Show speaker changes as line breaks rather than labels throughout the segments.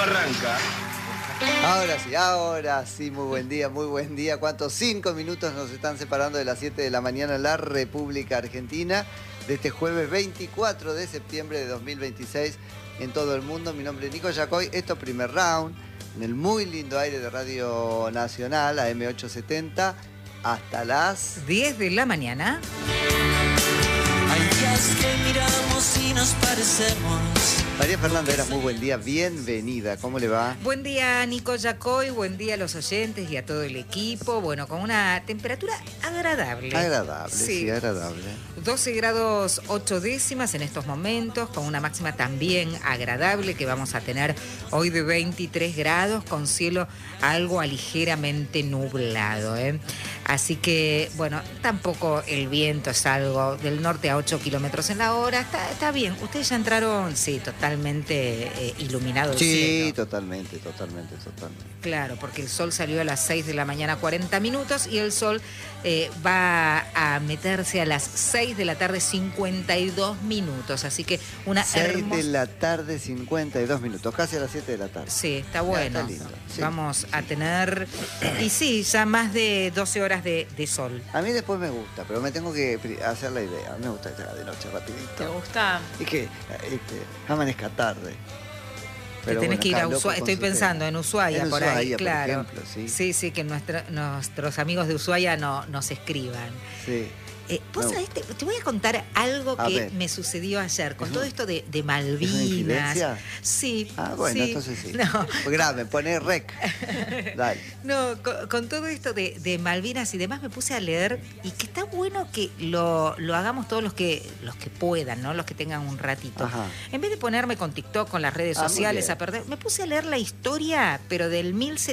arranca.
Ahora sí, muy buen día, muy buen día. ¿Cuántos? 5 minutos nos están separando de las 7 de la mañana en la República Argentina, de este jueves 24 de septiembre de 2026 en todo el mundo. Mi nombre es Nico Yacoy, esto es Primer Round, en el muy lindo aire de Radio Nacional, AM870, hasta las
10 de la mañana.
Hay días que miramos y nos parecemos.
María Fernanda Heras, muy buen día, bienvenida, ¿cómo le va?
Buen día, Nico Yacoy, buen día a los oyentes y a todo el equipo. Bueno, con una temperatura agradable.
Agradable, sí, agradable.
12 grados 8 décimas en estos momentos, con una máxima también agradable que vamos a tener hoy de 23 grados, con cielo algo ligeramente nublado, ¿eh? Así que, bueno, tampoco el viento es algo del norte a 8 kilómetros en la hora. Está bien. ¿Ustedes ya entraron? Sí, totalmente iluminado el cielo.
Sí, totalmente.
Claro, porque el sol salió a las 6 de la mañana 40 minutos y el sol va a meterse a las 6 de la tarde 52 minutos. Así que una
6 de la tarde 52 minutos, casi a las 7 de la tarde.
Sí, está bueno.
Está lindo, sí.
Vamos a tener, y sí, ya más de 12 horas de sol.
A mí después me gusta, pero me tengo que hacer la idea. A mí me gusta llegar de noche rapidito.
¿Te gusta?
Y que amanezca tarde.
Pero tenés que ir a Ushuaia. Estoy pensando en Ushuaia, por ahí, claro.
Por ejemplo,
sí, que nuestros amigos de Ushuaia nos escriban.
Sí.
Vos sabés, te voy a contar algo que me sucedió ayer, con todo esto de Malvinas.
¿Es una infidencia?
Sí.
Ah, bueno,
sí.
entonces sí.
No.
Grave, poné rec. Dale.
No, con todo esto de Malvinas y demás me puse a leer, y que está bueno que lo hagamos todos los que puedan, ¿no? Los que tengan un ratito. Ajá. En vez de ponerme con TikTok, con las redes sociales a perder, me puse a leer la historia, pero del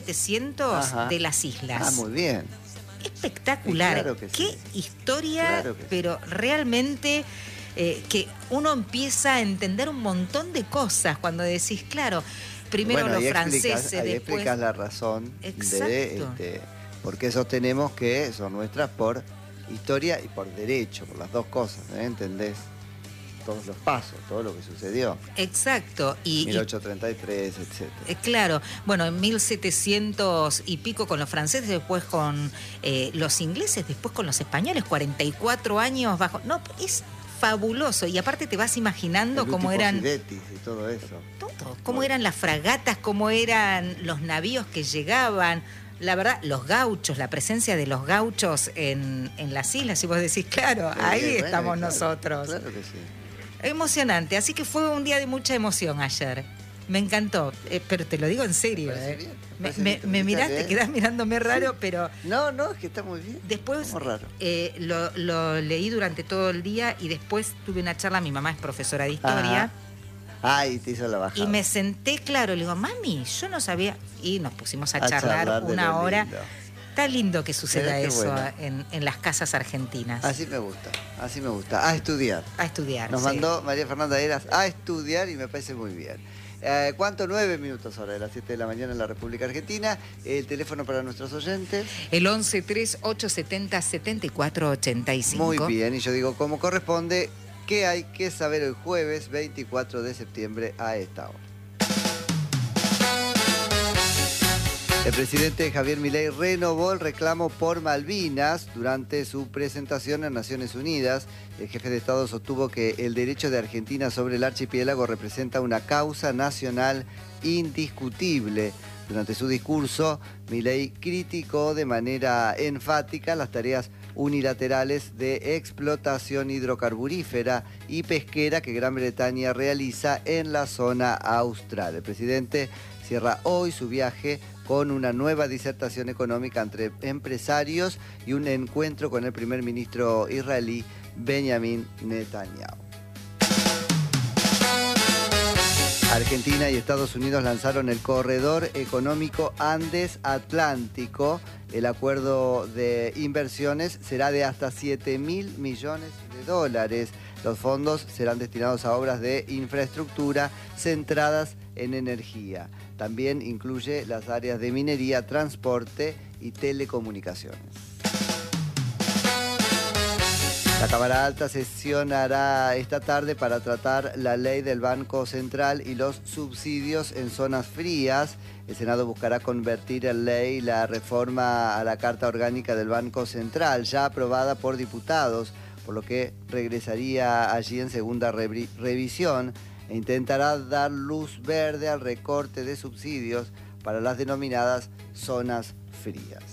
1700 de las islas.
Ah, muy bien.
Espectacular.
Claro que sí.
Qué historia, claro que pero sí. Realmente que uno empieza a entender un montón de cosas cuando decís, claro, primero los franceses,
ahí
después...
explicas la razón.
Exacto.
De por qué sostenemos que son nuestras por historia y por derecho, por las dos cosas, ¿entendés? Todos los pasos, todo lo que sucedió.
Exacto.
1833, etc.
Claro. Bueno, en 1700 y pico con los franceses, después con los ingleses, después con los españoles, 44 años bajo... No, es fabuloso. Y aparte te vas imaginando cómo eran...
Posidetis y todo eso.
Todo. Cómo eran las fragatas, cómo eran los navíos que llegaban... La verdad, los gauchos, la presencia de los gauchos en las islas, y vos decís, claro, ahí estamos nosotros.
Claro que sí.
Emocionante, así que fue un día de mucha emoción ayer. Me encantó, pero te lo digo en serio. Me miraste, te quedás mirándome raro, pero...
No, es que está muy bien.
Después
raro.
Lo leí durante todo el día y después tuve una charla, mi mamá es profesora de historia.
Ay, te hizo la bajada.
Y me senté, claro, le digo, mami, yo no sabía... Y nos pusimos a charlar una hora. Está lindo que suceda eso en las casas argentinas.
Así me gusta. A estudiar.
A estudiar,
Nos mandó María Fernanda Heras a estudiar y me parece muy bien. ¿Cuánto? 9 minutos ahora de las 7 de la mañana en la República Argentina. El teléfono para nuestros oyentes.
El 11-3870-7485.
Muy bien, y yo digo, como corresponde, ¿qué hay que saber el jueves 24 de septiembre a esta hora? El presidente Javier Milei renovó el reclamo por Malvinas durante su presentación en Naciones Unidas. El jefe de Estado sostuvo que el derecho de Argentina sobre el archipiélago representa una causa nacional indiscutible. Durante su discurso, Milei criticó de manera enfática las tareas unilaterales de explotación hidrocarburífera y pesquera que Gran Bretaña realiza en la zona austral. El presidente cierra hoy su viaje con una nueva disertación económica entre empresarios y un encuentro con el primer ministro israelí Benjamin Netanyahu. Argentina y Estados Unidos lanzaron el Corredor Económico Andes-Atlántico. El acuerdo de inversiones será de hasta 7.000 millones de dólares. Los fondos serán destinados a obras de infraestructura centradas en energía. También incluye las áreas de minería, transporte y telecomunicaciones. La Cámara Alta sesionará esta tarde para tratar la ley del Banco Central y los subsidios en zonas frías. El Senado buscará convertir en ley la reforma a la Carta Orgánica del Banco Central, ya aprobada por diputados, por lo que regresaría allí en segunda revisión e intentará dar luz verde al recorte de subsidios para las denominadas zonas frías.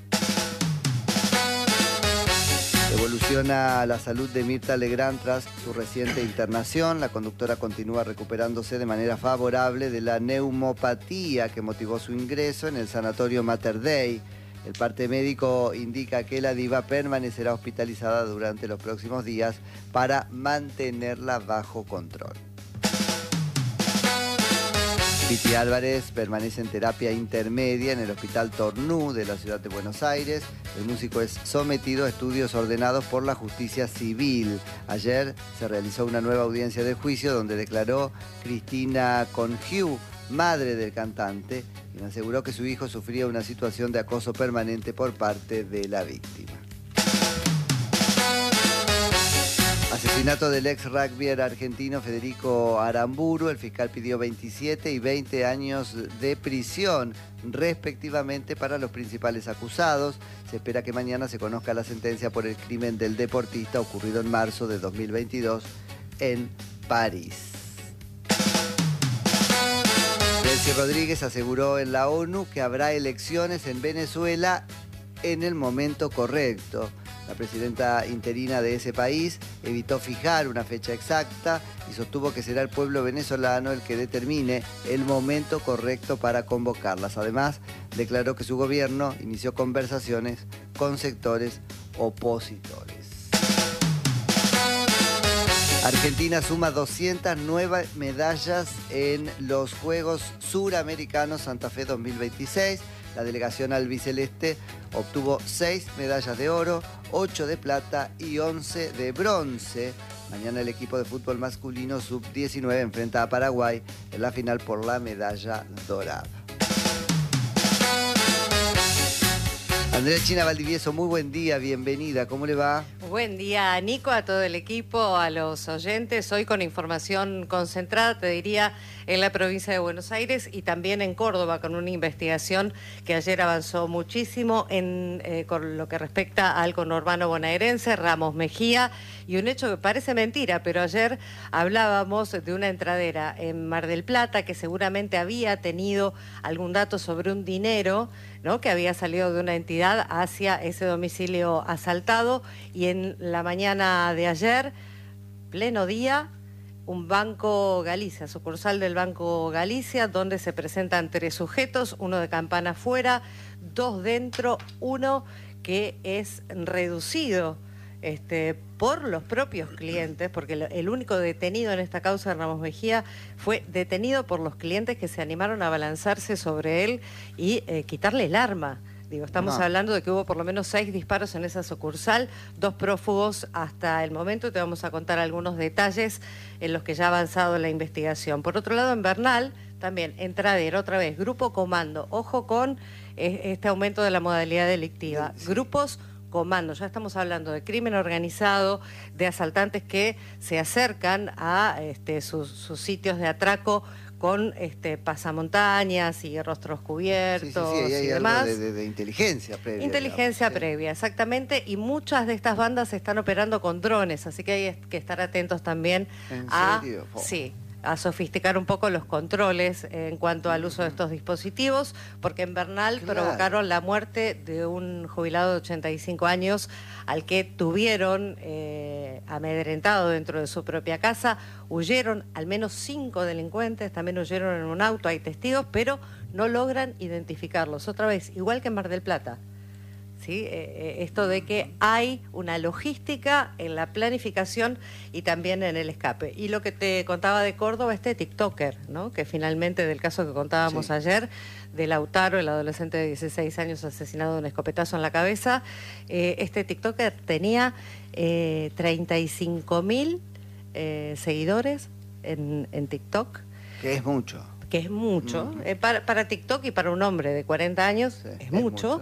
Evoluciona la salud de Mirta Legrand tras su reciente internación. La conductora continúa recuperándose de manera favorable de la neumopatía que motivó su ingreso en el sanatorio Mater Dei. El parte médico indica que la diva permanecerá hospitalizada durante los próximos días para mantenerla bajo control. Piti Álvarez permanece en terapia intermedia en el Hospital Tornú de la ciudad de Buenos Aires. El músico es sometido a estudios ordenados por la justicia civil. Ayer se realizó una nueva audiencia de juicio donde declaró Cristina Congiu, madre del cantante, quien aseguró que su hijo sufría una situación de acoso permanente por parte de la víctima. Asesinato del ex rugbyer argentino Federico Aramburu. El fiscal pidió 27 y 20 años de prisión, respectivamente, para los principales acusados. Se espera que mañana se conozca la sentencia por el crimen del deportista ocurrido en marzo de 2022 en París. Delcy Rodríguez aseguró en la ONU que habrá elecciones en Venezuela en el momento correcto. La presidenta interina de ese país evitó fijar una fecha exacta y sostuvo que será el pueblo venezolano el que determine el momento correcto para convocarlas. Además, declaró que su gobierno inició conversaciones con sectores opositores. Argentina suma 200 nuevas medallas en los Juegos Suramericanos Santa Fe 2026. La delegación albiceleste obtuvo 6 medallas de oro, 8 de plata y 11 de bronce. Mañana el equipo de fútbol masculino sub-19 enfrenta a Paraguay en la final por la medalla dorada. Andrea China Valdivieso, muy buen día, bienvenida, ¿cómo le va?
Buen día, Nico, a todo el equipo, a los oyentes. Hoy con información concentrada, te diría, en la provincia de Buenos Aires y también en Córdoba, con una investigación que ayer avanzó muchísimo con lo que respecta al conurbano bonaerense, Ramos Mejía, y un hecho que parece mentira, pero ayer hablábamos de una entradera en Mar del Plata que seguramente había tenido algún dato sobre un dinero, ¿no?, que había salido de una entidad hacia ese domicilio asaltado, y en la mañana de ayer, pleno día, un Banco Galicia, sucursal del Banco Galicia, donde se presentan 3 sujetos, uno de campana afuera, 2 dentro, uno que es reducido por los propios clientes, porque el único detenido en esta causa de Ramos Mejía fue detenido por los clientes que se animaron a abalanzarse sobre él y quitarle el arma. Digo, estamos hablando de que hubo por lo menos 6 disparos en esa sucursal, 2 prófugos hasta el momento. Te vamos a contar algunos detalles en los que ya ha avanzado la investigación. Por otro lado, en Bernal, también entradera, otra vez, grupo comando. Ojo con este aumento de la modalidad delictiva. Sí. Grupos comando, ya estamos hablando de crimen organizado, de asaltantes que se acercan a sus sitios de atraco con pasamontañas y rostros cubiertos
y
demás.
Algo de inteligencia previa.
Inteligencia previa, exactamente, y muchas de estas bandas están operando con drones, así que hay que estar atentos también a sofisticar un poco los controles en cuanto al uso de estos dispositivos, porque en Bernal provocaron la muerte de un jubilado de 85 años al que tuvieron amedrentado dentro de su propia casa. Huyeron al menos 5 delincuentes, también huyeron en un auto, hay testigos, pero no logran identificarlos. Otra vez, igual que en Mar del Plata. ¿Sí? Esto de que hay una logística en la planificación y también en el escape. Y lo que te contaba de Córdoba, TikToker, ¿no?, que finalmente, del caso que contábamos ayer, de Lautaro, el adolescente de 16 años asesinado de un escopetazo en la cabeza, TikToker tenía 35.000 seguidores en TikTok.
Que es mucho.
que es mucho, para TikTok y para un hombre de 40 años
Sí,
es mucho.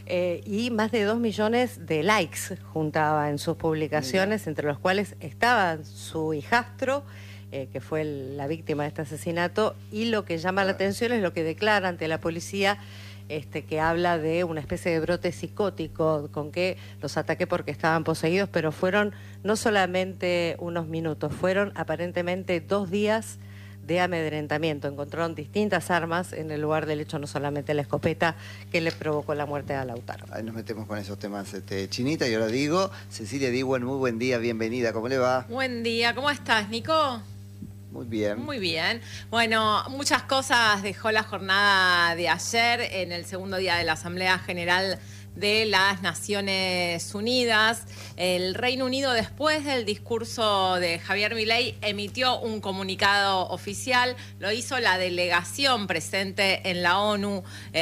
Y más de 2 millones de likes juntaba en sus publicaciones, entre los cuales estaba su hijastro, que fue la víctima de este asesinato, y lo que llama la atención es lo que declara ante la policía, que habla de una especie de brote psicótico, con que los ataqué porque estaban poseídos, pero fueron no solamente unos minutos, fueron aparentemente 2 días de amedrentamiento. Encontraron distintas armas en el lugar del hecho, no solamente la escopeta que le provocó la muerte a Lautaro.
Ahí nos metemos con esos temas, Chinita, y ahora digo, Cecilia Diwan, muy buen día, bienvenida, ¿cómo le va?
Buen día, ¿cómo estás, Nico?
Muy bien.
Muy bien. Bueno, muchas cosas dejó la jornada de ayer en el segundo día de la Asamblea General de las Naciones Unidas. El Reino Unido, después del discurso de Javier Milei, emitió un comunicado oficial. Lo hizo la delegación presente en la ONU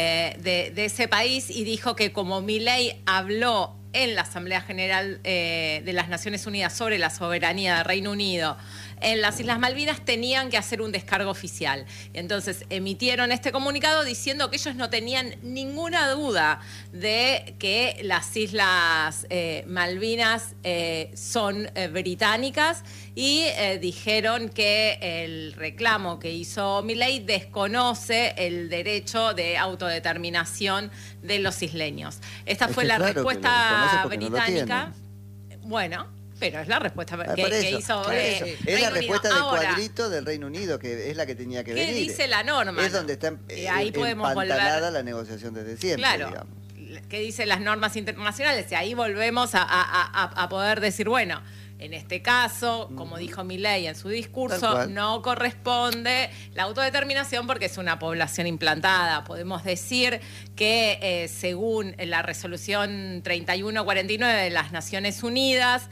de ese país y dijo que como Milei habló en la Asamblea General de las Naciones Unidas sobre la soberanía del Reino Unido en las Islas Malvinas, tenían que hacer un descargo oficial. Entonces emitieron este comunicado diciendo que ellos no tenían ninguna duda de que las Islas Malvinas son británicas y dijeron que el reclamo que hizo Milei desconoce el derecho de autodeterminación de los isleños. Esta fue la respuesta británica. Bueno, pero es la respuesta que hizo
es la respuesta del
Ahora,
cuadrito del Reino Unido, que es la que tenía que venir.
¿qué dice la norma?
Es donde está
ahí podemos
empantanada
volver
la negociación desde siempre,
claro,
digamos.
¿Qué dicen las normas internacionales? Y ahí volvemos a poder decir, bueno, en este caso, como dijo Milei en su discurso, no corresponde la autodeterminación porque es una población implantada. Podemos decir que según la resolución 3149 de las Naciones Unidas,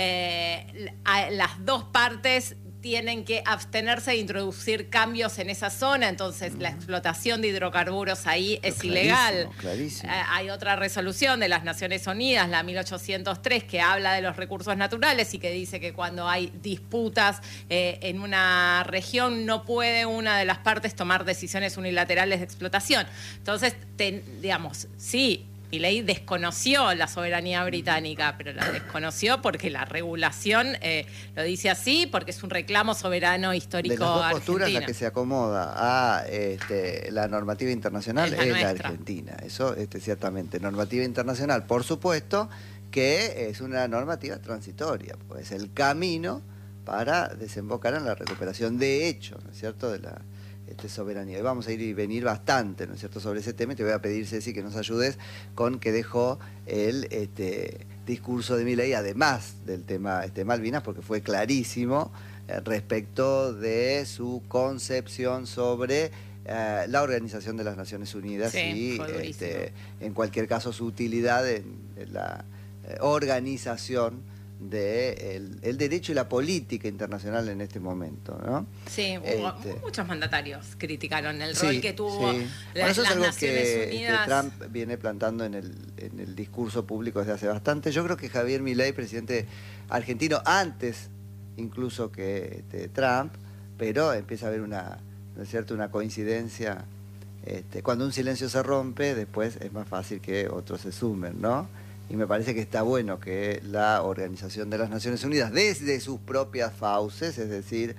las dos partes tienen que abstenerse de introducir cambios en esa zona, entonces la explotación de hidrocarburos ahí es ilegal.
Clarísimo.
Hay otra resolución de las Naciones Unidas, la 1803, que habla de los recursos naturales y que dice que cuando hay disputas en una región no puede una de las partes tomar decisiones unilaterales de explotación. Entonces, digamos, sí, Milei desconoció la soberanía británica, pero la desconoció porque la regulación lo dice así, porque es un reclamo soberano histórico.
De las dos
argentino.
posturas, la que se acomoda a la normativa internacional es la Argentina. Eso, ciertamente. Normativa internacional, por supuesto, que es una normativa transitoria, pues es el camino para desembocar en la recuperación de hecho, ¿no es cierto?, de la soberanía. Y vamos a ir y venir bastante, ¿no es cierto?, sobre ese tema, y te voy a pedir, Ceci, que nos ayudes con que dejó el discurso de Milei, además del tema Malvinas, porque fue clarísimo respecto de su concepción sobre la Organización de las Naciones Unidas y, en cualquier caso, su utilidad en la organización del derecho y la política internacional en este momento, ¿no?
Sí, muchos mandatarios criticaron el rol que tuvo
bueno,
las
eso es algo
Naciones
que
Unidas.
Trump viene plantando en el discurso público desde hace bastante. Yo creo que Javier Milei, presidente argentino, antes incluso que Trump, pero empieza a haber una, ¿no es cierto?, una coincidencia. Cuando un silencio se rompe, después es más fácil que otros se sumen, ¿no? Y me parece que está bueno que la Organización de las Naciones Unidas, desde sus propias fauces, es decir,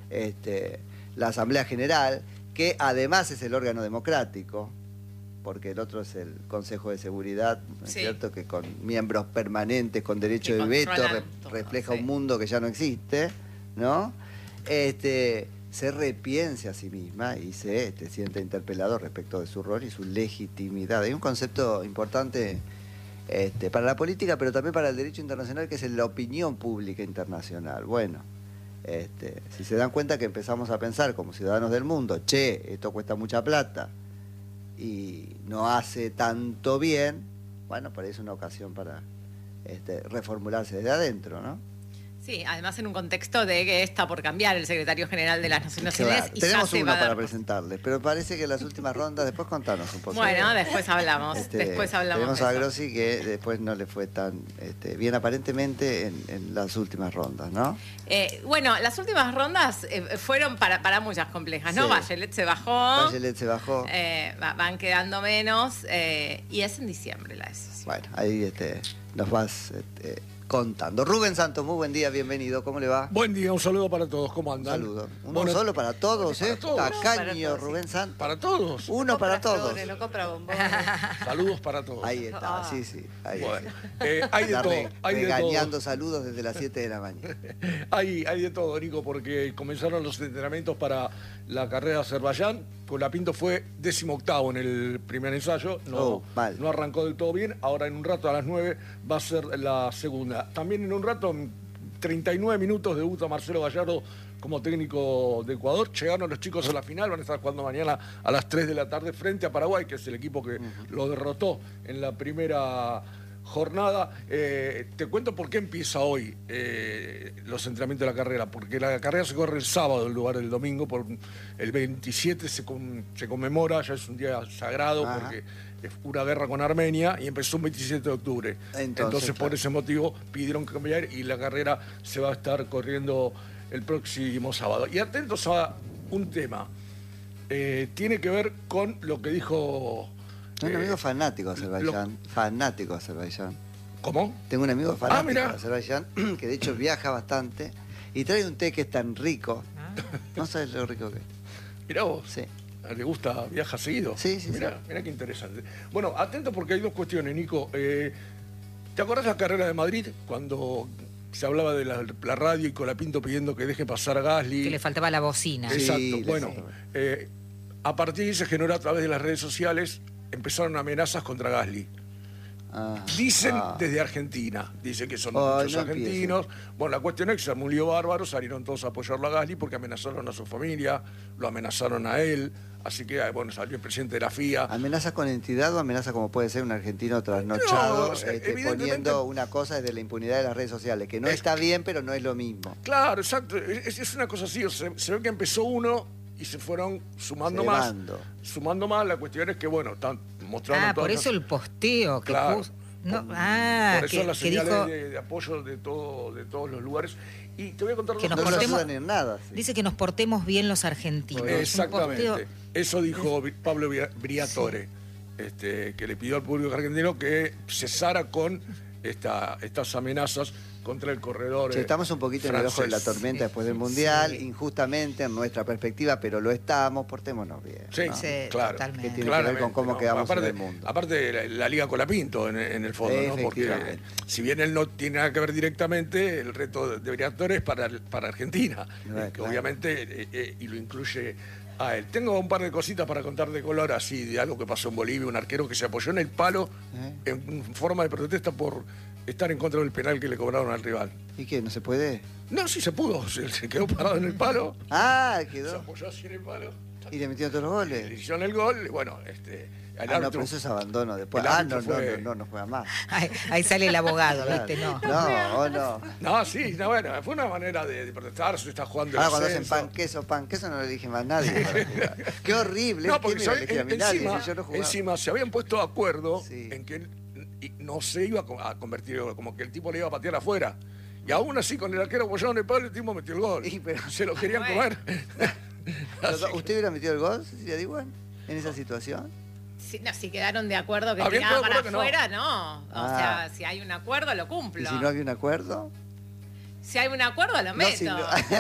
la Asamblea General, que además es el órgano democrático, porque el otro es el Consejo de Seguridad, ¿no es cierto?, que con miembros permanentes, con derecho de veto, refleja un mundo que ya no existe, ¿no? Se repiense a sí misma y se siente interpelado respecto de su rol y su legitimidad. Hay un concepto importante para la política, pero también para el derecho internacional, que es la opinión pública internacional. Bueno, si se dan cuenta que empezamos a pensar como ciudadanos del mundo, esto cuesta mucha plata y no hace tanto bien, bueno, por ahí es una ocasión para reformularse desde adentro, ¿no?
Sí, además en un contexto de que está por cambiar el secretario general de las Naciones Unidas.
Claro,
Y
tenemos
ya se
uno
va a dar
para presentarles, pero parece que las últimas rondas, después contanos un poco.
Bueno, después hablamos.
Tenemos
de
a
eso.
Grossi que después no le fue tan bien aparentemente en las últimas rondas, ¿no?
Bueno, las últimas rondas fueron para muchas complejas, ¿no?
Sí.
Bachelet se bajó.
Bachelet se bajó.
Van quedando menos y es en diciembre la decisión.
Bueno, ahí nos vas contando. Rubén Santos, muy buen día, bienvenido, ¿cómo le va?
Buen día, un saludo para todos, ¿cómo andan?
Saludos. Uno
Bueno,
solo para todos,
para todos.
Tacaño,
Para todos, sí.
Rubén Santos.
Para todos.
Uno para
Compra
todos.
flores, no compra bombones.
Saludos para todos.
Ahí está, sí, ahí
Bueno,
está.
hay de
Está
todo, hay de
regañando
todo.
saludos desde las 7 de la mañana.
Hay de todo, Nico, porque comenzaron los entrenamientos para la carrera de Azerbaiyán. Colapinto fue 18º en el primer ensayo,
mal.
no arrancó del todo bien. Ahora en un rato a las 9 va a ser la segunda. También en un rato, en 39 minutos, debuta Marcelo Gallardo como técnico de Ecuador. Llegaron los chicos a la final, van a estar jugando mañana a las 3 de la tarde frente a Paraguay, que es el equipo que lo derrotó en la primera jornada. Te cuento por qué empieza hoy los entrenamientos de la carrera, porque la carrera se corre el sábado en lugar del domingo, por el 27 se conmemora, ya es un día sagrado.
Ajá.
Porque es una guerra con Armenia y empezó el 27 de octubre. Entonces por
claro.
ese motivo pidieron cambiar y la carrera se va a estar corriendo el próximo sábado. Y atentos a un tema, tiene que ver con lo que dijo...
Tengo un amigo fanático de Azerbaiyán, fanático de Azerbaiyán.
¿Cómo?
Tengo un amigo fanático
mirá.
de Azerbaiyán, que de hecho viaja bastante, y trae un té que es tan rico. No sabes lo rico que es.
Mirá vos.
Sí.
¿Le gusta? ¿Viaja seguido?
Sí.
Mirá qué interesante. Bueno, atento porque hay dos cuestiones, Nico. ¿Te acordás la carrera de Madrid? Cuando se hablaba de la radio y Colapinto pidiendo que deje pasar a Gasly.
Que le faltaba la bocina.
Sí.
Exacto. Bueno,
sí.
a partir de ahí se generó a través de las redes sociales, empezaron amenazas contra Gasly. Dicen desde Argentina, dicen que son muchos
no
argentinos. Bueno, la cuestión es que se armó un lío bárbaro, salieron todos a apoyarlo a Gasly porque amenazaron a su familia, lo amenazaron a él. Así que, bueno, salió el presidente de la FIA.
¿Amenaza con entidad o amenaza como puede ser un argentino trasnochado,
No, o sea, evidentemente-
poniendo una cosa desde la impunidad de las redes sociales, que no está bien, pero no es lo mismo?
Claro, exacto. Es una cosa así. O sea, se ve que empezó uno y se fueron sumando más.
Cebando.
Sumando más. La cuestión es que, bueno, están mostrando
Por
todas
eso
las-
el posteo que
Claro.
puso. No,
Por eso las
que
señales
dijo.
de apoyo de todos los lugares. Y te voy a contar
Que
dos
nos
No
cosas.
nos
portemos-
ayudan en nada. Sí.
Dice que nos portemos bien los argentinos. Un
Exactamente.
posteo-
Eso dijo Pablo Briatore, que le pidió al público argentino que cesara con estas amenazas contra el corredor.
Che, estamos un poquito en el ojo de la
francés.
tormenta después del Mundial,
Sí.
injustamente en nuestra perspectiva, pero lo estamos, portémonos bien.
Sí,
¿no?
Sí,
claro.
totalmente.
Que tiene que ver con cómo
¿no?
quedamos
aparte,
en el mundo.
Aparte, la Liga Colapinto en el fondo, ¿no? Porque
Efectivamente.
si bien él no tiene nada que ver directamente, el reto de Briatore es para Argentina, que
Claro.
obviamente, y lo incluye a él. Tengo un par de cositas para contar de color, así, de algo que pasó en Bolivia, un arquero que se apoyó en el palo en forma de protesta por estar en contra del penal que le cobraron al rival.
¿Y qué? ¿No se puede?
No, sí se pudo, se quedó parado en el palo, se
Quedó.
apoyó así en el palo,
Y le metieron todos los
le
goles.
hicieron el gol, y bueno, el
No,
árbitro-
pero eso es abandono después.
el árbitro fue-
No juega más.
Ahí sale el abogado,
Claro.
¿viste? No.
No.
No, sí, no, bueno, fue una manera de protestar, se está jugando el
Ahora cuando hacen
ascenso.
pan queso no lo elige más nadie. para jugar. Qué horrible.
No,
¿Quién
porque
me iba a elegir a mí? Nadie,
encima,
si yo no jugaba.
encima se habían puesto de acuerdo
Sí.
en que él no se iba a convertir, como que el tipo le iba a patear afuera. Y aún así, con el arquero apoyado en el palo, el tipo metió el gol.
Y, pero-
Se lo querían
Bueno.
comer. Así que-
¿Usted hubiera metido el gol, Cecilia Diwan, en esa situación?
Si quedaron de acuerdo que
Habían
tiraba
quedado de
para
acuerdo que
afuera, no. O
Ah.
sea, si hay un acuerdo, lo cumplo.
¿Y si no había un acuerdo?
Si hay un acuerdo, lo
No,
meto.
si no-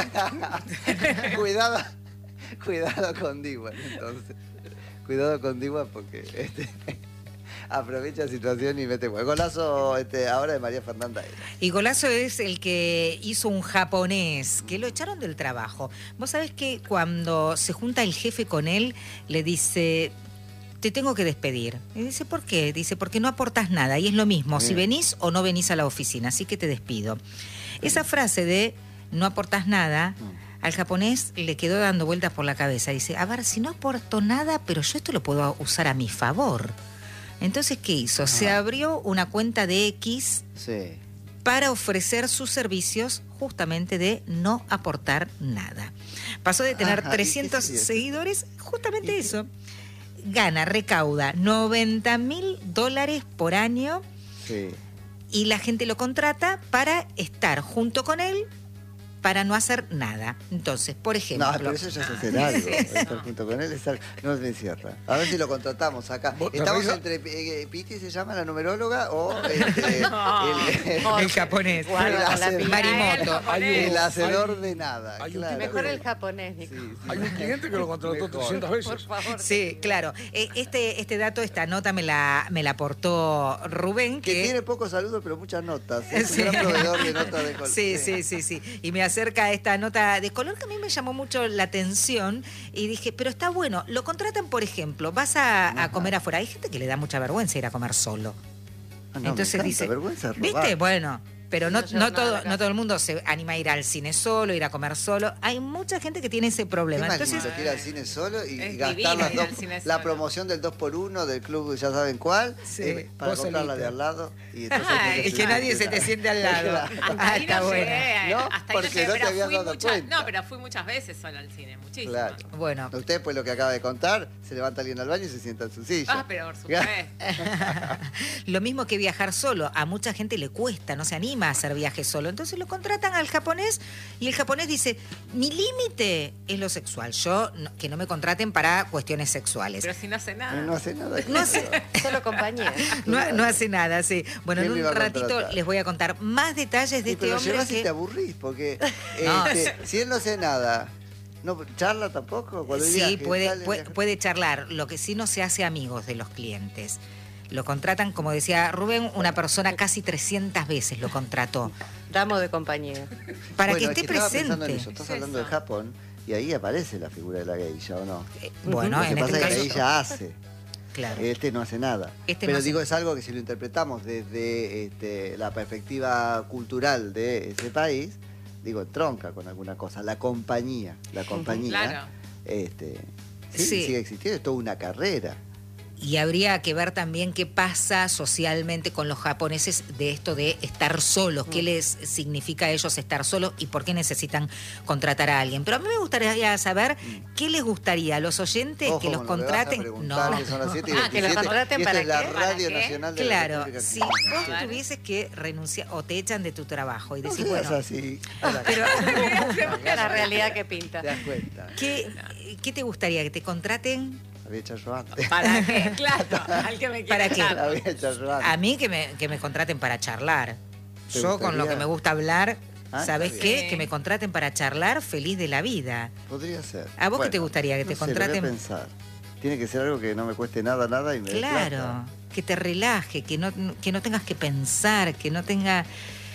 Cuidado con Diwan, entonces. Cuidado con Diwan porque aprovecha la situación y mete gol. Golazo ahora de María Fernanda.
Y Golazo es el que hizo un japonés, que lo echaron del trabajo. Vos sabés que cuando se junta el jefe con él, le dice: te tengo que despedir. Y dice: ¿por qué? Dice: porque no aportas nada. Y es lo mismo, si
Bien.
venís o no venís a la oficina, así que te despido. Esa frase de no aportas nada, al japonés le quedó dando vueltas por la cabeza. Dice: a ver, si no aporto nada, pero yo esto lo puedo usar a mi favor. Entonces, ¿qué hizo? Se abrió una cuenta de X
Sí.
para ofrecer sus servicios justamente de no aportar nada. Pasó de tener
Ajá, ¿y
300
qué sería?
seguidores, justamente eso. Recauda $90.000 por año
Sí.
y la gente lo contrata para estar junto con él para no hacer nada. Entonces, por ejemplo...
No, pero eso ya es hacer algo. Estar junto con él es algo. No me cierra. A ver si lo contratamos acá.
¿Vos te
Estamos
reís?
entre Piti, se llama la numeróloga, o
el japonés.
Guarda con la
el
piba.
Marimoto.
el hacedor de nada.
hay un
Claro.
Mejor el japonés, Nico.
Sí, sí.
Hay un cliente que lo contrató
Mejor.
300 veces.
Por favor.
Sí, claro. Este dato, esta nota me la aportó Rubén.
Que tiene pocos saludos, pero muchas notas. Es
Sí.
un gran proveedor de notas de color.
Sí. Y me acerca esta nota de color que a mí me llamó mucho la atención y dije, pero está bueno. Lo contratan, por ejemplo, vas a comer afuera. Hay gente que le da mucha vergüenza ir a comer solo.
Ah, no,
Entonces
me encanta,
dice,
vergüenza robar.
¿viste? Bueno, pero no
No lleva nada a
todo,
casa.
no todo el mundo se anima a ir al cine solo, ir a comer solo. Hay mucha gente que tiene ese
Qué
problema.
más
Entonces,
lindo que ir al cine solo y
Es
gastar
divino
las
ir
dos,
al cine
la
solo.
promoción del 2x1 del club, ya saben cuál,
Sí,
para
vos
comprar la
solito.
de al lado. Y, entonces
Ay,
y que nadie se te siente al lado.
Hasta
Ah,
ahí
está
no
bueno.
llegué,
¿No?
hasta ahí
Porque
no llegué,
no te
pero
habías
fui
dado cuenta.
No, pero fui muchas veces sola al cine, muchísimas.
Claro.
Bueno,
Usted, pues lo que acaba de contar, se levanta alguien al baño y se sienta en su silla.
Ah, pero por supuesto.
lo mismo que viajar solo. A mucha gente le cuesta, no se anima a hacer viajes solo. Entonces lo contratan al japonés y el japonés dice, mi límite es lo sexual. Que no me contraten para cuestiones sexuales.
Pero si no hace
Pero
nada.
no hace nada.
No hace-
claro.
Solo compañía.
No hace nada, sí. Bueno, en
¿Quién
un
lo iba a
ratito
contratar?
les voy a contar más detalles de
Sí,
este
pero
hombre
llevas y
que...
te aburrís, porque
No,
si él no hace nada, ¿no charla tampoco? Cuando
Sí,
viaje,
puede,
sale,
puede,
viaja.
puede charlar. Lo que sí no se hace amigos de los clientes. Lo contratan, como decía Rubén, una persona casi 300 veces lo contrató.
Damos de compañía.
Para
Bueno,
que
es
esté
estaba pensando en
presente.
eso. Estás
Es
hablando de
eso.
Japón y ahí aparece la figura de la geisha, ¿o no?
Bueno,
Lo que
en
pasa
este
es que la
caso...
geisha hace.
Claro.
Este no hace nada.
Este
Pero
no hace
digo,
nada.
es algo que si lo interpretamos desde la perspectiva cultural de ese país, digo, entronca con alguna cosa. La compañía,
Claro.
Sí.
sigue existiendo, es toda una carrera.
Y habría que ver también qué pasa socialmente con los japoneses de esto de estar solos, qué les significa a ellos estar solos y por qué necesitan contratar a alguien. Pero a mí me gustaría saber qué les gustaría a los oyentes
Ojo
que los
con lo que vas a
contraten.
preguntar, que son las 7:27,
Ah, que los contraten
y esto
para
es la
qué,
¿para
Radio
qué?
Nacional de la
Claro,
República
si
Argentina.
vos
Claro.
tuvieses que renunciar o te echan de tu trabajo y
No
decís,
seas
bueno,
así.
pero
La realidad que pinta.
Te das cuenta.
¿qué te gustaría? ¿Que te contraten?
La había hecho yo antes.
¿Para qué? Claro, al que me quiera
¿Para qué?
echar.
La había hecho yo antes.
A mí que me contraten para charlar.
¿Te
Yo con lo
gustaría?
que me gusta hablar,
Ah,
¿sabes
está
qué?
bien.
Que me contraten para charlar, feliz de la vida.
Podría ser.
¿A vos qué te gustaría? ¿Que te
no sé, lo
contraten?
voy a pensar. Tiene que ser algo que no me cueste nada y me dé
Claro,
plata.
que te relaje, que no tengas que pensar, que no tenga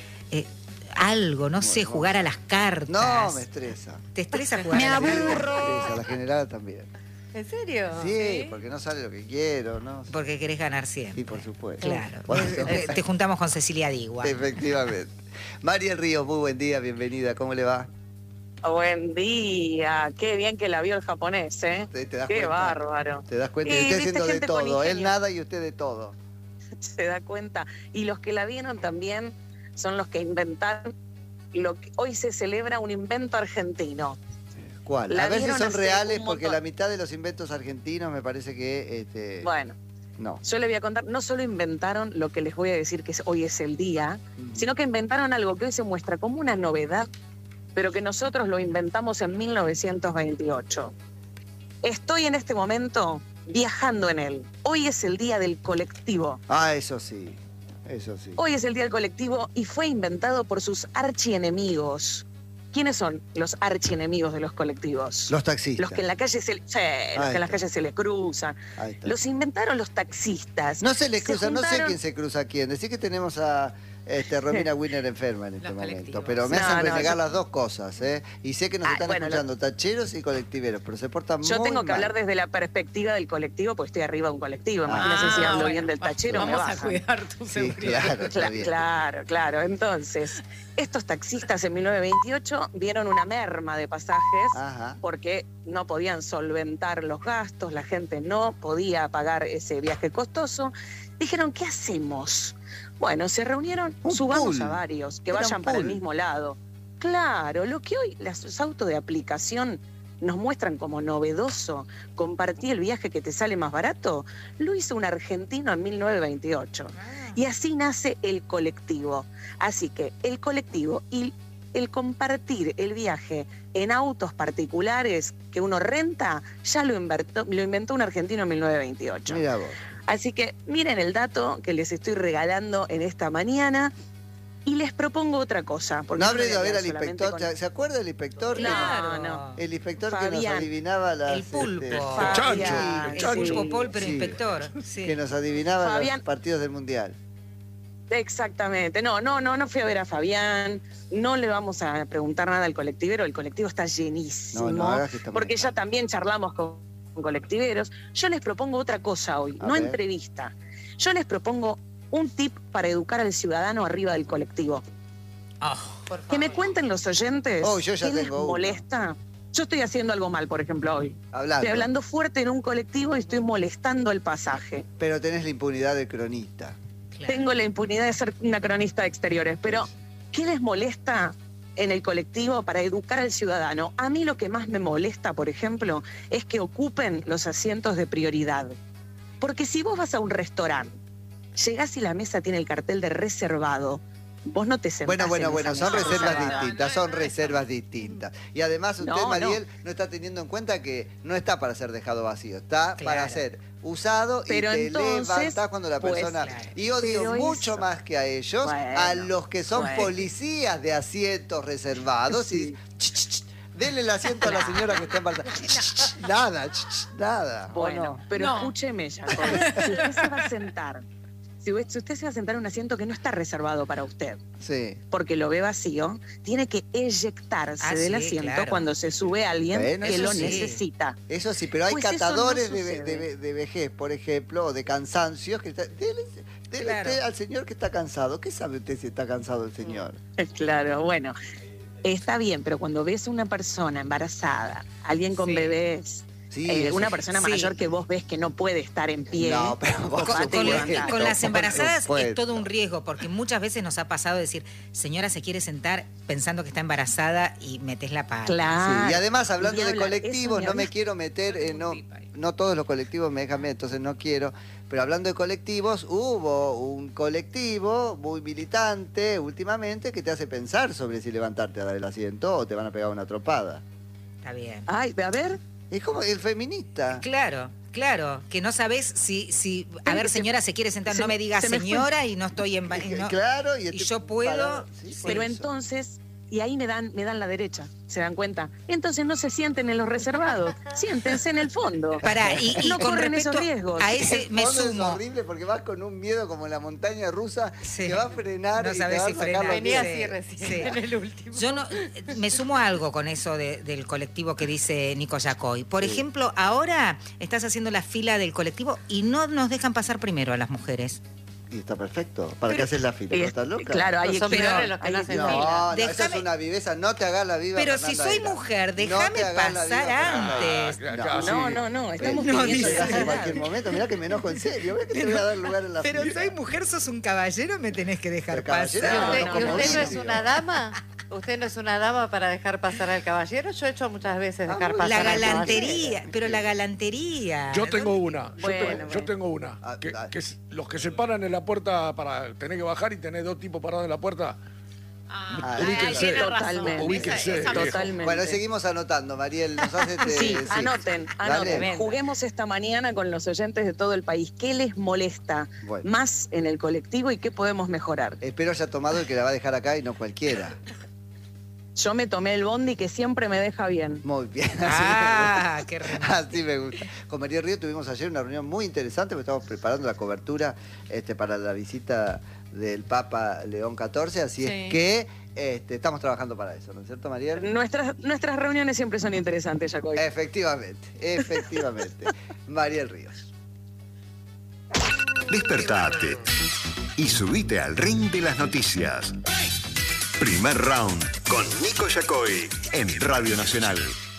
algo, no sé,
Bueno,
jugar a las cartas.
No, me estresa.
¿Te estresa jugar
Me
a las
Me
cartas?
estresa, la general también.
¿En serio?
Sí, porque no sale lo que quiero, ¿no?
Porque querés ganar siempre.
Sí, por supuesto.
Claro.
Por eso.
Te juntamos con Cecilia Digua.
Efectivamente. Mariel Ríos, muy buen día, bienvenida. ¿Cómo le va?
Buen día, qué bien que la vio el japonés, ¿eh?
¿Te das
Qué
cuenta?
bárbaro.
¿Te das cuenta?
Sí,
Y usted
viste,
haciendo de
gente con
todo. Él
ingenio.
nada y usted de todo.
Se da cuenta. Y los que la vieron también son los que inventaron lo que hoy se celebra un invento argentino.
¿Cuál?
La
A ver si
vieron
son
hace
reales,
un
porque
montón.
la mitad de los inventos argentinos me parece que...
Bueno,
No.
yo le voy a contar, no solo inventaron lo que les voy a decir que hoy es el día, sino que inventaron algo que hoy se muestra como una novedad, pero que nosotros lo inventamos en 1928. Estoy en este momento viajando en él. Hoy es el día del colectivo.
Ah, eso sí. Eso sí.
Hoy es el día del colectivo y fue inventado por sus archienemigos. ¿Quiénes son los archienemigos de los colectivos?
Los taxistas.
Los que en la calle se, sí, los que en la
está.
calle se les cruzan.
Ahí está.
Los inventaron los taxistas.
No se les cruza, no sé
juntaron-
quién se cruza a quién. Decir que tenemos a Romina Winner enferma en este
Los
momento.
colectivos.
Pero me
No,
hacen
no,
renegar
yo-
las dos cosas, ¿eh? Y sé que nos
Ah,
están
bueno,
escuchando tacheros y colectiveros, pero se portan
Yo
muy
tengo que
mal.
hablar desde la perspectiva del colectivo, porque estoy arriba de un colectivo. Imagínense si hablo
bueno,
bien del tachero, me
Vamos a
bajan.
cuidar tu
Sí,
seguridad.
claro, está bien.
Claro, claro. Entonces, estos taxistas en 1928 vieron una merma de pasajes
Ajá.
porque no podían solventar los gastos, la gente no podía pagar ese viaje costoso. Dijeron, ¿qué hacemos? Bueno, se reunieron,
Un
subamos
pool.
a varios, que
Era
vayan
un
para el
pool.
mismo lado. Claro, lo que hoy los autos de aplicación nos muestran como novedoso, compartí el viaje que te sale más barato, lo hizo un argentino en 1928. Y así nace el colectivo. Así que el colectivo y el compartir el viaje en autos particulares que uno renta, ya lo inventó un argentino en 1928.
Mira vos.
Así que miren el dato que les estoy regalando en esta mañana y les propongo otra cosa. Porque
¿No
me
habrá ido a
voy
ver al
quedar solamente
inspector?
con-
¿Se acuerda del inspector? que
Claro,
nos-
no.
El inspector que nos
Fabián.
adivinaba las...
El pulpo.
El chancho,
Fabián,
el
El
chancho.
pulpo Paul, pero
Sí.
inspector. Sí.
Que nos adivinaba
Fabián.
los partidos del Mundial.
Exactamente. No fui a ver a Fabián. No le vamos a preguntar nada al colectivero. El colectivo está llenísimo.
No hagas que estamos
porque ya
mal.
también charlamos con colectiveros. Yo les propongo otra cosa hoy,
A
no
ver.
entrevista. Yo les propongo un tip para educar al ciudadano arriba del colectivo.
Oh,
Por
Que me
favor.
cuenten los oyentes
Oh, yo ya
qué les
tengo uno.
molesta. Yo estoy haciendo algo mal, por ejemplo, hoy.
Hablando.
Estoy hablando fuerte en un colectivo y estoy molestando el pasaje.
Pero tenés la impunidad del cronista.
claro.
Tengo la impunidad de ser una cronista de exteriores, pero ¿qué les molesta en el colectivo para educar al ciudadano? A mí lo que más me molesta, por ejemplo, es que ocupen los asientos de prioridad. Porque si vos vas a un restaurante, llegás y la mesa tiene el cartel de reservado, vos no te sentás
Bueno,
en esa
son
mesa
reservas
reservada.
distintas, son reservas distintas. Y además usted,
No,
Mariel, no está teniendo en cuenta que no está para ser dejado vacío, está
Claro.
para ser usado
Pero
y te
entonces,
levantás cuando la
pues,
persona...
claro.
Y odio
Pero
mucho
eso-
más que a ellos,
Bueno,
a los que son
bueno.
policías de asientos reservados
Sí.
y... "Ch, ch, ch, denle el asiento a la señora que está embarazada". Nada, nada. ¿o
Bueno,
no?
pero
No.
escúcheme, Jacob. Si usted se va a sentar, si usted se va a sentar en un asiento que no está reservado para usted,
Sí.
porque lo ve vacío, tiene que eyectarse
Ah,
del
sí,
asiento
claro.
cuando se sube alguien
Bueno,
que
eso
lo
sí.
necesita.
Eso sí, pero hay
Pues eso
catadores
no sucede.
de vejez, por ejemplo, o de cansancios, que dele
Claro.
usted al señor que está cansado. ¿Qué sabe usted si está cansado el señor?
Claro, bueno, está bien, pero cuando ves a una persona embarazada, alguien con
Sí.
bebés,
Sí, eso
una
sí.
persona
Sí.
mayor que vos ves que no puede estar en pie.
No, pero por
Con,
Ocupate
con-
y
supuesto,
levantate.
con las
por
embarazadas
supuesto.
es todo un riesgo, porque muchas veces nos ha pasado decir, señora se quiere sentar pensando que está embarazada y metes la pata.
Claro.
Sí, y además, hablando
Ni
de
hablar,
colectivos,
eso ni
no me
hablar.
quiero meter, no todos los colectivos me dejan meter, entonces no quiero. Pero hablando de colectivos, hubo un colectivo muy militante últimamente que te hace pensar sobre si levantarte a dar el asiento o te van a pegar una tropada.
Está bien.
Ay, a ver,
Es como el feminista.
Claro, que no sabes si a ver, señora se quiere sentar,
se-
no me diga
se me fue.
señora y no estoy en... no-
Claro,
y yo puedo,
Sí, por
pero
eso.
entonces, y ahí me dan la derecha, ¿se dan cuenta? Entonces no se sienten en los reservados, siéntense en el fondo.
Pará, y
No
con
corren esos
respecto
riesgos.
a ese
El
me
fondo
sumo.
Es horrible porque vas con un miedo como en la montaña rusa
Sí.
que va a frenar
No
y te
sabes
va a
si
sacar
frena.
los
Venía
pies.
así recién
Sí.
en el último.
Yo no, me sumo a algo con eso del colectivo que dice Nico Yacoy. Por
Sí.
ejemplo, ahora estás haciendo la fila del colectivo y no nos dejan pasar primero a las mujeres.
Y está perfecto. ¿Para qué haces la fila? ¿No estás loca?
Claro,
No
hay
son
pero-
peores los que no
hay-
hacen
No,
fila.
no, eso es
Déjame-
una viveza. No te hagas la viva.
Pero si
Fernanda
soy
Aguilar.
mujer,
No te
déjame
hagas la viva,
pasar
Fernanda
antes.
Claro,
No, estamos
No,
pidiendo
dice-
Llegás en
la
cualquier momento. Mirá que me enojo en serio. Mirá que te voy a dar lugar en la
Pero
fila.
soy mujer, sos un caballero, me tenés que dejar
Pero caballero,
¿Y
pasar.
usted,
no,
y
como
usted no es
Lidio.
una dama? ¿Usted no es una dama para dejar pasar al caballero? Yo he hecho muchas veces dejar
muy
pasar
La
al caballero.
galantería, pero la galantería.
Yo tengo una,
Bueno,
yo tengo una.
Ah,
Que,
dale.
que es los que se paran en la puerta para tener que bajar y tener dos tipos parados en la puerta.
Ah,
Ubíquense.
tiene razón.
Totalmente.
Ubíquense,
Esa- esa-
viejo.
Totalmente.
Bueno, seguimos anotando, Mariel. Nos hace
Sí, anoten,
Dale.
anoten. Juguemos esta mañana con los oyentes de todo el país. ¿Qué les molesta
Bueno.
más en el colectivo y qué podemos mejorar?
Espero haya tomado el que la va a dejar acá y no cualquiera.
Yo me tomé el bondi que siempre me deja bien.
Muy bien.
Ah, qué remate.
Así me gusta. Con María Río tuvimos ayer una reunión muy interesante porque estamos preparando la cobertura para la visita del Papa León XIV, así
Sí.
es que estamos trabajando para eso, ¿no es cierto, Mariel?
Nuestras reuniones siempre son interesantes, Jacob.
Efectivamente. Mariel Ríos.
Despertate y subite al ring de las noticias. Primer round con Nico Yacoy en Radio Nacional.